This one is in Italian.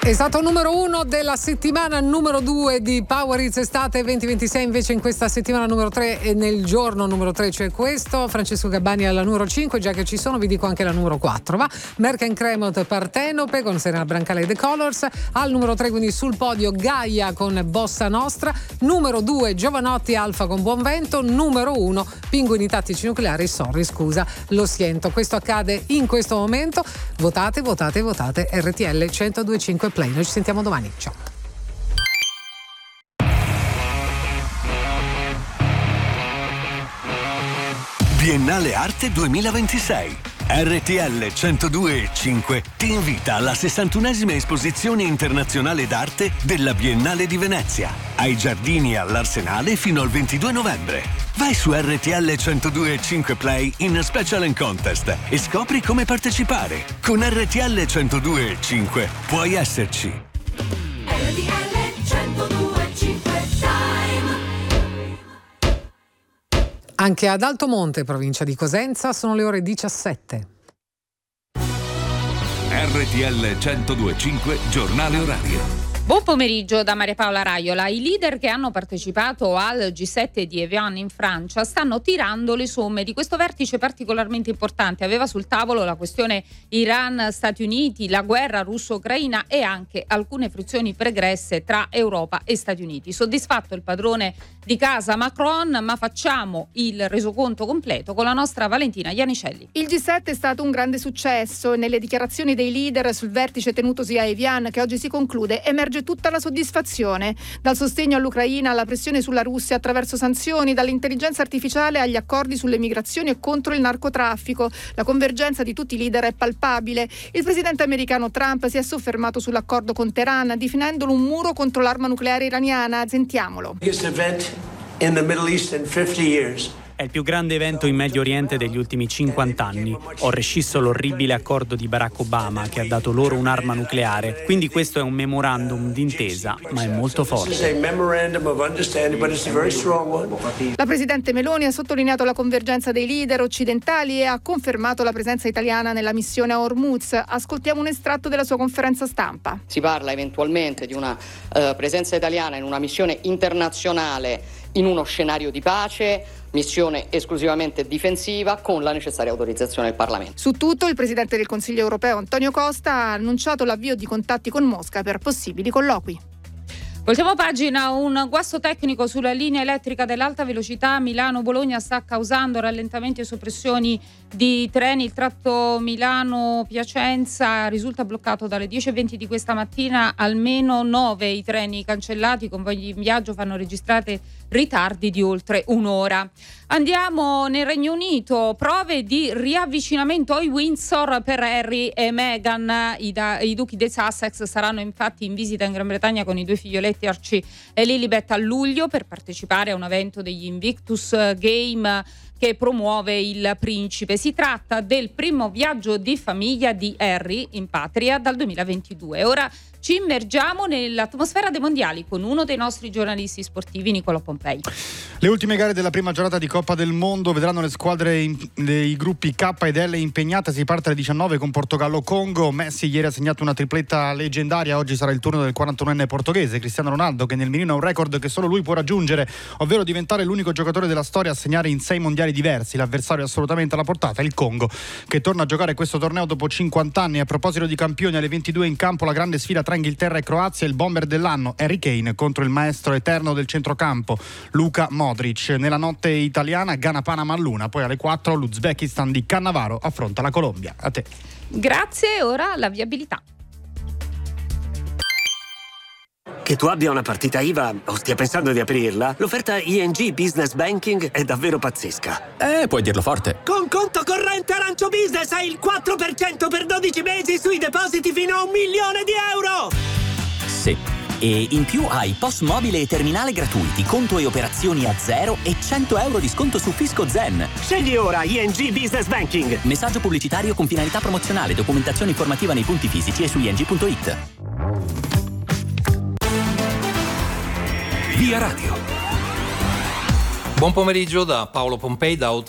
Esatto, numero 1 della settimana, numero 2 di Power Hits Estate 2026, invece in questa settimana numero 3 e nel giorno numero 3 c'è questo, Francesco Gabbani alla numero 5, già che ci sono vi dico anche la numero 4, va? Merck & Cremont Partenope con Serena Brancale e The Colors, al numero 3 quindi sul podio Gaia con Bossa Nostra, numero 2 Giovanotti Alfa con Buon Vento, numero 1 Pinguini Tattici Nucleari, lo siento, questo accade in questo momento, votate RTL 102.5 Play. Noi ci sentiamo domani. Ciao. Biennale Arte 2026. RTL 102.5 ti invita alla 61esima esposizione internazionale d'arte della Biennale di Venezia, ai Giardini all'Arsenale fino al 22 novembre. Vai su RTL 102.5 Play in Special and Contest e scopri come partecipare. Con RTL 102.5 puoi esserci. RTL 102.5 Time. Anche ad Altomonte, provincia di Cosenza, sono le ore 17. RTL 102.5 Giornale Orario. Buon pomeriggio da Maria Paola Raiola. I leader che hanno partecipato al G7 di Evian in Francia stanno tirando le somme di questo vertice particolarmente importante. Aveva sul tavolo la questione Iran-Stati Uniti, la guerra russo-ucraina e anche alcune frizioni pregresse tra Europa e Stati Uniti. Soddisfatto il padrone di casa Macron, ma facciamo il resoconto completo con la nostra Valentina Ianicelli. Il G7 è stato un grande successo. Nelle dichiarazioni dei leader sul vertice tenutosi a Evian, che oggi si conclude, emerge tutta la soddisfazione, dal sostegno all'Ucraina alla pressione sulla Russia attraverso sanzioni, dall'intelligenza artificiale agli accordi sulle migrazioni e contro il narcotraffico. La convergenza di tutti i leader è palpabile. Il presidente americano Trump si è soffermato sull'accordo con Teheran, definendolo un muro contro l'arma nucleare iraniana. Sentiamolo. In the Middle East in 50 years. È il più grande evento in Medio Oriente degli ultimi 50 anni. Ho rescisso l'orribile accordo di Barack Obama che ha dato loro un'arma nucleare. Quindi questo è un memorandum d'intesa, ma è molto forte. La presidente Meloni ha sottolineato la convergenza dei leader occidentali e ha confermato la presenza italiana nella missione a Hormuz. Ascoltiamo un estratto della sua conferenza stampa. Si parla eventualmente di una presenza italiana in una missione internazionale in uno scenario di pace, missione esclusivamente difensiva con la necessaria autorizzazione del Parlamento. Su tutto il Presidente del Consiglio europeo Antonio Costa ha annunciato l'avvio di contatti con Mosca per possibili colloqui. Voltiamo pagina. Un guasto tecnico sulla linea elettrica dell'alta velocità Milano-Bologna sta causando rallentamenti e soppressioni di treni. Il tratto Milano-Piacenza risulta bloccato dalle 10:20 di questa mattina, almeno 9 i treni cancellati, i convogli in viaggio fanno registrate ritardi di oltre un'ora. Andiamo nel Regno Unito, prove di riavvicinamento ai Windsor per Harry e Meghan. I duchi dei Sussex saranno infatti in visita in Gran Bretagna con i due figlioletti Archie e Lilibet a luglio per partecipare a un evento degli Invictus Game che promuove il principe. Si tratta del primo viaggio di famiglia di Harry in patria dal 2022. Ora ci immergiamo nell'atmosfera dei mondiali con uno dei nostri giornalisti sportivi, Nicolò Pompei. Le ultime gare della prima giornata di Coppa del Mondo vedranno le squadre dei gruppi K ed L impegnate. Si parte alle 19 con Portogallo-Congo. Messi ieri ha segnato una tripletta leggendaria. Oggi sarà il turno del 41enne portoghese Cristiano Ronaldo, che nel mirino ha un record che solo lui può raggiungere, ovvero diventare l'unico giocatore della storia a segnare in 6 mondiali diversi. L'avversario è assolutamente alla portata, il Congo, che torna a giocare questo torneo dopo 50 anni. A proposito di campioni, alle 22 in campo la grande sfida tra Inghilterra e Croazia, il bomber dell'anno Harry Kane contro il maestro eterno del centrocampo Luka Modric. Nella notte italiana Ghana-Panama all'1, poi alle 4 l'Uzbekistan di Cannavaro affronta la Colombia. A te. Grazie, ora la viabilità. Che tu abbia una partita IVA o stia pensando di aprirla, l'offerta ING Business Banking è davvero pazzesca. Puoi dirlo forte. Con conto corrente Arancio Business hai il 4% per 12 mesi sui depositi fino a €1 milione. Sì. E in più hai POS mobile e terminale gratuiti, conto e operazioni a zero e €100 di sconto su Fisco Zen. Scegli ora ING Business Banking. Messaggio pubblicitario con finalità promozionale. Documentazione informativa nei punti fisici e su ing.it. Via Radio. Buon pomeriggio da Paolo Pompei da